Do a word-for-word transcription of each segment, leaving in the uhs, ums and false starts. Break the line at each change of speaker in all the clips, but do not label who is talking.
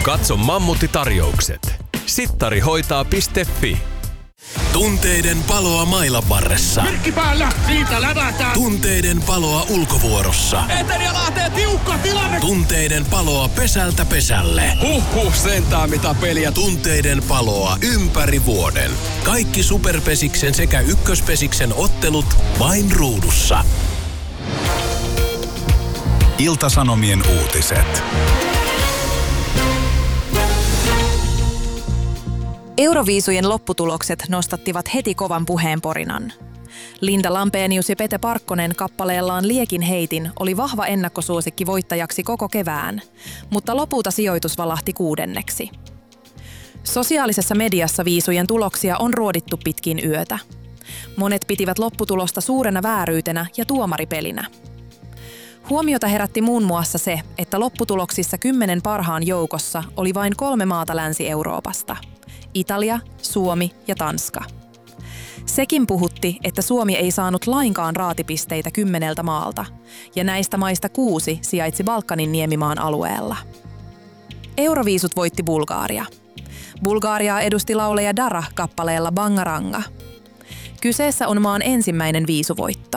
Katso Mammutti-tarjoukset. sittarihoitaa piste fi.
Tunteiden paloa mailan varressa.
Virkki päällä, siitä lävätään.
Tunteiden paloa ulkovuorossa.
Eteri ja Lahteen tiukka tilanne.
Tunteiden paloa pesältä pesälle.
Huhhuh, sentään mitä peliä.
Tunteiden paloa ympäri vuoden. Kaikki Superpesiksen sekä Ykköspesiksen ottelut vain ruudussa.
Ilta-Sanomien uutiset.
Euroviisujen lopputulokset nostattivat heti kovan puheenporinan. Linda Lampenius ja Pete Parkkonen kappaleellaan Liekin heitin oli vahva ennakkosuosikki voittajaksi koko kevään, mutta lopulta sijoitus valahti kuudenneksi. Sosiaalisessa mediassa viisujen tuloksia on ruodittu pitkin yötä. Monet pitivät lopputulosta suurena vääryytenä ja tuomaripelinä. Huomiota herätti muun muassa se, että lopputuloksissa kymmenen parhaan joukossa oli vain kolme maata Länsi-Euroopasta. Italia, Suomi ja Tanska. Sekin puhutti, että Suomi ei saanut lainkaan raatipisteitä kymmeneltä maalta, ja näistä maista kuusi sijaitsi Balkanin niemimaan alueella. Euroviisut voitti Bulgaria. Bulgariaa edusti laulaja Dara kappaleella Bangaranga. Kyseessä on maan ensimmäinen viisuvoitto.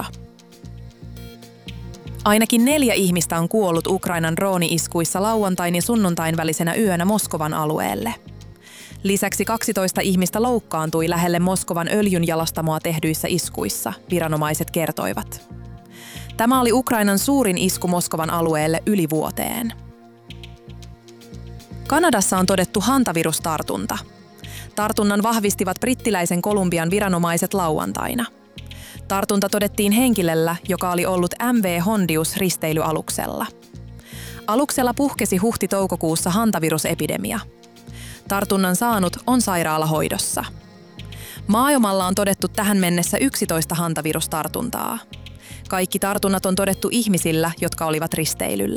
Ainakin neljä ihmistä on kuollut Ukrainan drooni-iskuissa lauantain ja sunnuntain välisenä yönä Moskovan alueelle. Lisäksi kaksitoista ihmistä loukkaantui lähelle Moskovan öljynjalostamoa tehdyissä iskuissa, viranomaiset kertoivat. Tämä oli Ukrainan suurin isku Moskovan alueelle yli vuoteen. Kanadassa on todettu hantavirustartunta. Tartunnan vahvistivat brittiläisen Kolumbian viranomaiset lauantaina. Tartunta todettiin henkilöllä, joka oli ollut M V Hondius-risteilyaluksella. Aluksella puhkesi huhti-toukokuussa hantavirusepidemia. Tartunnan saanut on sairaalahoidossa. Maailmalla on todettu tähän mennessä yksitoista hantavirustartuntaa. Kaikki tartunnat on todettu ihmisillä, jotka olivat risteilyllä.